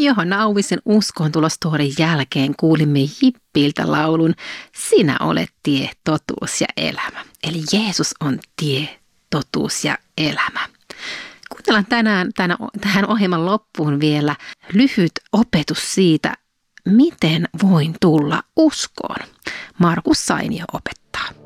Johanna Auvisen uskoontulostorin jälkeen kuulimme Jippiltä laulun Sinä olet tie, totuus ja elämä. Eli Jeesus on tie, totuus ja elämä. Kuunnellaan tänään tähän ohjelman loppuun vielä lyhyt opetus siitä, miten voin tulla uskoon. Markus Sainio opettaa.